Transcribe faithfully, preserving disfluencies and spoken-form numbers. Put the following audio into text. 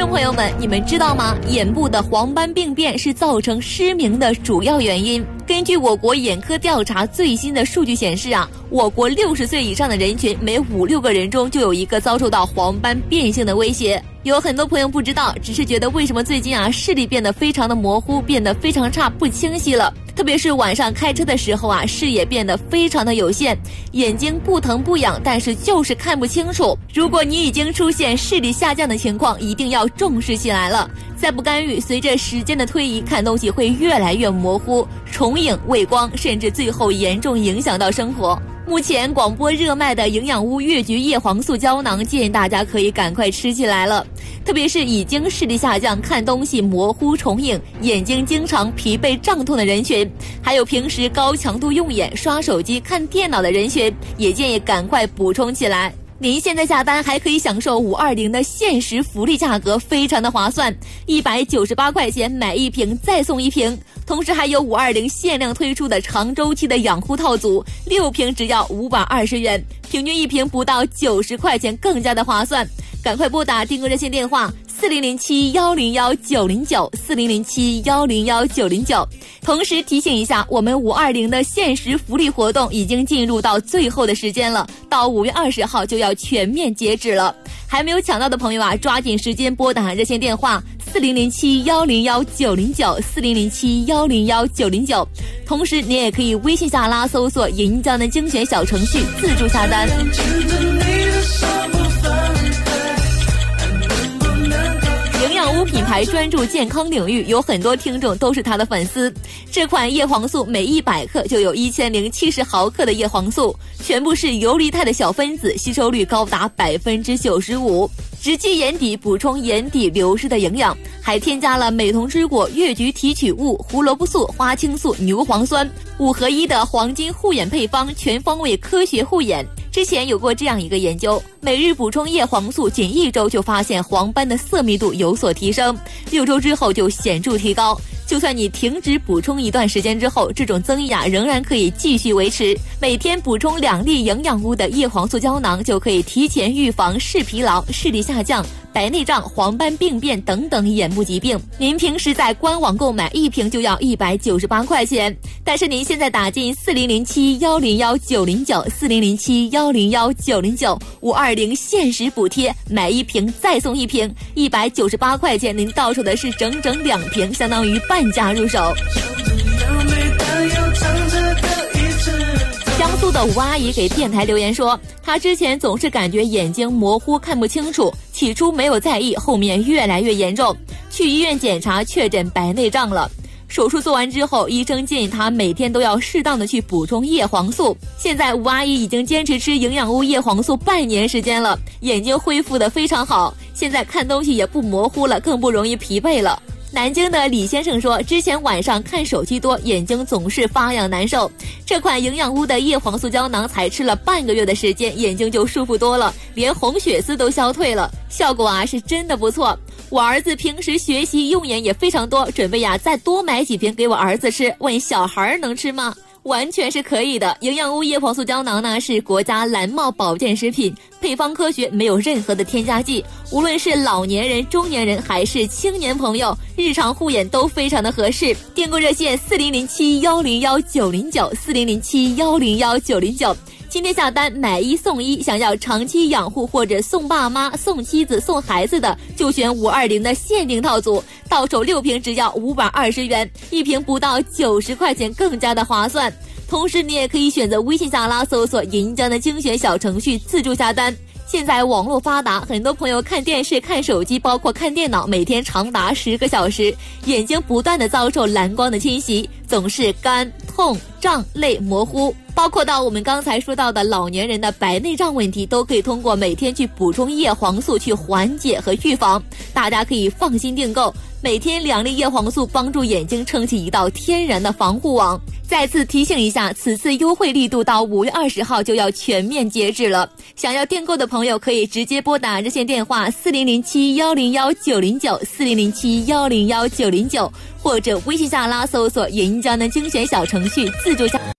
众朋友们，你们知道吗？眼部的黄斑病变是造成失明的主要原因。根据我国眼科调查最新的数据显示啊，我国六十岁以上的人群每五六个人中就有一个遭受到黄斑变性的威胁。有很多朋友不知道，只是觉得为什么最近啊视力变得非常的模糊，变得非常差，不清晰了。特别是晚上开车的时候啊，视野变得非常的有限，眼睛不疼不痒，但是就是看不清楚。如果你已经出现视力下降的情况，一定要重视起来了。再不干预，随着时间的推移，看东西会越来越模糊，重影、畏光，甚至最后严重影响到生活。目前广播热卖的营养屋越橘叶黄素胶囊，建议大家可以赶快吃起来了。特别是已经视力下降、看东西模糊重影、眼睛经常疲惫胀痛的人群，还有平时高强度用眼、刷手机、看电脑的人群，也建议赶快补充起来。您现在下单还可以享受五二零的限时福利价格，非常的划算，一百九十八块钱买一瓶再送一瓶。同时还有五二零限量推出的长周期的养护套组，六瓶只要五百二十元，平均一瓶不到九十块钱，更加的划算。赶快拨打订购热线电话四零零七幺零幺九零九四零零七幺零幺九零九。同时提醒一下，我们五二零的限时福利活动已经进入到最后的时间了，到五月二十号就要全面截止了。还没有抢到的朋友啊，抓紧时间拨打热线电话四零零七幺零幺九零九四零零七幺零幺九零九。同时您也可以微信下拉搜索银江的精选小程序自助下单。营养屋品牌专注健康领域，有很多听众都是他的粉丝。这款叶黄素每一百克就有一千零七十毫克的叶黄素，全部是游离态的小分子，吸收率高达百分之九十五，直击眼底，补充眼底流失的营养，还添加了美瞳之果、越橘提取物、胡萝卜素、花青素、牛磺酸，五合一的黄金护眼配方，全方位科学护眼。之前有过这样一个研究，每日补充叶黄素，仅一周就发现黄斑的色密度有所提升，六周之后就显著提高。就算你停止补充一段时间之后，这种增益啊仍然可以继续维持。每天补充两粒营养屋的叶黄素胶囊，就可以提前预防视疲劳、视力下降、白内障、黄斑病变等等眼部疾病。您平时在官网购买一瓶就要一百九十八块钱，但是您现在打进四零零七幺零幺九零九四零零七幺零幺九零九，五二零限时补贴，买一瓶再送一瓶，一百九十八块钱，您到手的是整整两瓶，相当于半价入手。江苏的吴阿姨给电台留言说，她之前总是感觉眼睛模糊看不清楚，起初没有在意，后面越来越严重，去医院检查确诊白内障了。手术做完之后，医生建议她每天都要适当的去补充叶黄素。现在吴阿姨已经坚持吃营养屋叶黄素半年时间了，眼睛恢复得非常好，现在看东西也不模糊了，更不容易疲惫了。南京的李先生说，之前晚上看手机多，眼睛总是发痒难受，这款营养屋的叶黄素胶囊才吃了半个月的时间，眼睛就舒服多了，连红血丝都消退了，效果啊是真的不错。我儿子平时学习用眼也非常多，准备呀再多买几瓶给我儿子吃，问小孩能吃吗？完全是可以的。营养屋叶黄素胶囊呢是国家蓝帽保健食品，配方科学，没有任何的添加剂，无论是老年人、中年人还是青年朋友，日常护眼都非常的合适。订购热线四零零七幺零幺九零九四零零七幺零幺九零九。今天下单买一送一，想要长期养护或者送爸妈、送妻子、送孩子的，就选五二零的限定套组，到手六瓶只要五百二十元，一瓶不到九十块钱，更加的划算。同时你也可以选择微信下拉搜索银江的精选小程序自助下单。现在网络发达，很多朋友看电视、看手机，包括看电脑，每天长达十个小时，眼睛不断的遭受蓝光的侵袭，总是干、痛、胀、累、模糊。包括到我们刚才说到的老年人的白内障问题，都可以通过每天去补充叶黄素去缓解和预防。大家可以放心订购，每天两粒叶黄素，帮助眼睛撑起一道天然的防护网。再次提醒一下，此次优惠力度到五月二十号就要全面截止了。想要订购的朋友可以直接拨打热线电话四零零七幺零幺九零九四零零七幺零幺九零九，或者微信下拉搜索银江的精选小程序自助下。